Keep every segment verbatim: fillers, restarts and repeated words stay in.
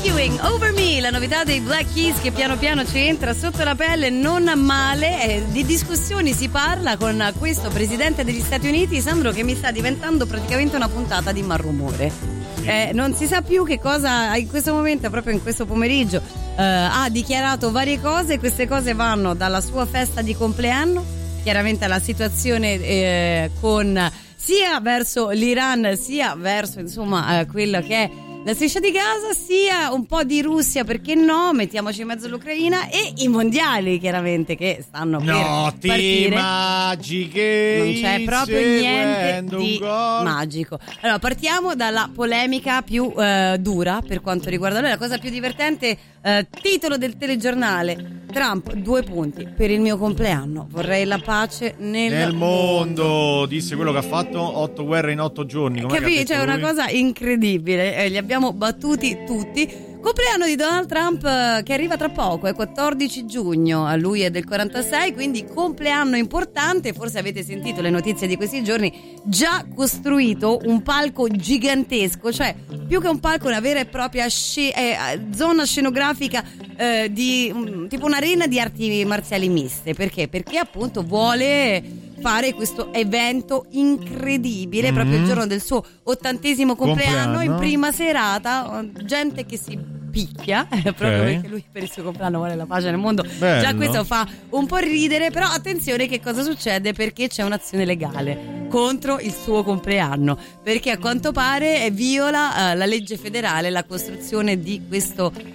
Arguing Over Me, la novità dei Black Keys che piano piano ci entra sotto la pelle, non male. Eh, di discussioni si parla con questo presidente degli Stati Uniti, Sandro, che mi sta diventando praticamente una puntata di malumore. Eh, non si sa più che cosa in questo momento, proprio in questo pomeriggio, eh, ha dichiarato varie cose. Queste cose vanno dalla sua festa di compleanno, chiaramente alla situazione eh, con sia verso l'Iran sia verso insomma eh, quello che è la striscia di Gaza, sia un po' di Russia, perché no, mettiamoci in mezzo l'Ucraina, e i mondiali chiaramente che stanno per no, partire. Magiche, non c'è proprio niente di magico. Allora partiamo dalla polemica più eh, dura per quanto riguarda noi, la cosa più divertente, eh, titolo del telegiornale: Trump, due punti, per il mio compleanno vorrei la pace nel, nel mondo. mondo disse quello che ha fatto otto guerre in otto giorni. Capì? C'è una cosa incredibile, eh, li abbiamo battuti tutti. Compleanno di Donald Trump eh, che arriva tra poco, è quattordici giugno, lui è del quarantasei, quindi compleanno importante. Forse avete sentito le notizie di questi giorni, già costruito un palco gigantesco, cioè più che un palco una vera e propria sce- eh, zona scenografica eh, di um, tipo un'arena di arti marziali miste. Perché? Perché appunto vuole fare questo evento incredibile, mm-hmm. proprio il giorno del suo ottantesimo compleanno, compleanno. In prima serata, gente che si picchia, okay. proprio perché lui per il suo compleanno vuole la pace nel mondo. Bello. Già questo fa un po' ridere, però attenzione che cosa succede, perché c'è un'azione legale contro il suo compleanno, perché a quanto pare viola uh, la legge federale la costruzione di questo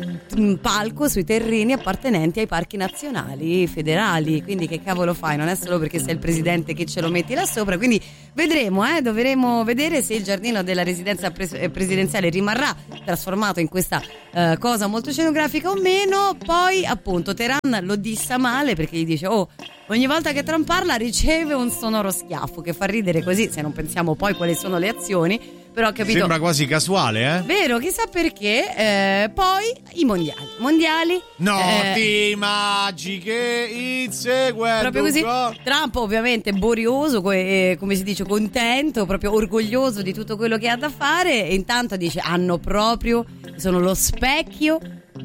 un palco sui terreni appartenenti ai parchi nazionali federali. Quindi che cavolo fai? Non è solo perché sei il presidente che ce lo metti là sopra. Quindi vedremo, eh, dovremo vedere se il giardino della residenza pres- presidenziale rimarrà trasformato in questa uh, cosa molto scenografica o meno. Poi appunto Teheran lo dissa male, perché gli dice: oh, ogni volta che Trump parla riceve un sonoro schiaffo, che fa ridere così se non pensiamo poi quali sono le azioni. Però, capito? Sembra quasi casuale, eh? Vero, chissà perché. Eh, poi i mondiali. Mondiali. Noti eh, magiche inseguendo. Proprio così. Trump ovviamente borioso, come, come si dice, contento, proprio orgoglioso di tutto quello che ha da fare. E intanto dice: hanno proprio, sono lo specchio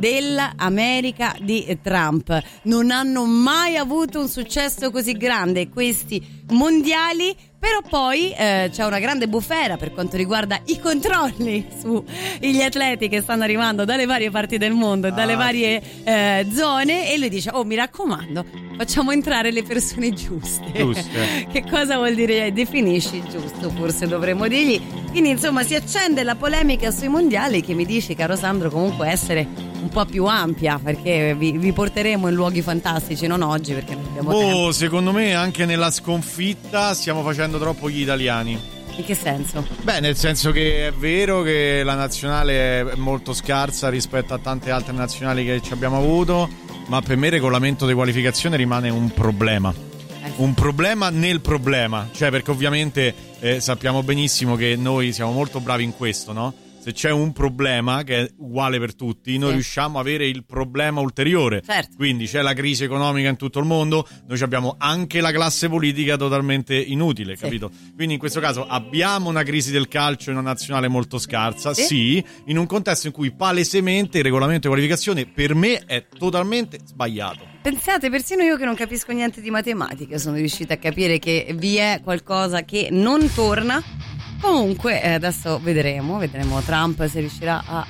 dell'America di Trump. Non hanno mai avuto un successo così grande questi mondiali. Però poi eh, c'è una grande bufera per quanto riguarda i controlli sugli atleti che stanno arrivando dalle varie parti del mondo e ah, dalle varie eh, zone, e lui dice: oh, mi raccomando, facciamo entrare le persone giuste. Giuste. Che cosa vuol dire? Definisci giusto, forse dovremmo dirgli. Quindi insomma si accende la polemica sui mondiali, che mi dici, caro Sandro, comunque essere un po' più ampia, perché vi, vi porteremo in luoghi fantastici, non oggi perché non abbiamo oh, tempo. Secondo me anche nella sconfitta stiamo facendo troppo gli italiani. In che senso? Beh, nel senso che è vero che la nazionale è molto scarsa rispetto a tante altre nazionali che ci abbiamo avuto, ma per me il regolamento di qualificazione rimane un problema. Eh sì. Un problema nel problema, cioè perché ovviamente eh, sappiamo benissimo che noi siamo molto bravi in questo, no? Se c'è un problema che è uguale per tutti, noi sì. riusciamo a avere il problema ulteriore. Certo. Quindi c'è la crisi economica in tutto il mondo, noi abbiamo anche la classe politica totalmente inutile, sì. capito? Quindi in questo caso abbiamo una crisi del calcio in una nazionale molto scarsa, sì. sì, in un contesto in cui palesemente il regolamento di qualificazione per me è totalmente sbagliato. Pensate, persino io che non capisco niente di matematica sono riuscita a capire che vi è qualcosa che non torna. Comunque eh, adesso vedremo, vedremo Trump se riuscirà a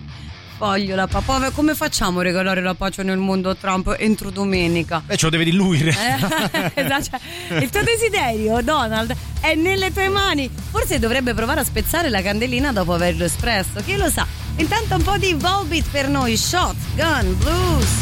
voglio la pace. Come facciamo a regalare la pace nel mondo a Trump entro domenica? Beh, ce lo deve di lui. Eh, esatto, cioè, il tuo desiderio, Donald, è nelle tue mani. Forse dovrebbe provare a spezzare la candelina dopo averlo espresso, chi lo sa. Intanto un po' di Volbeat per noi, Shotgun Blues.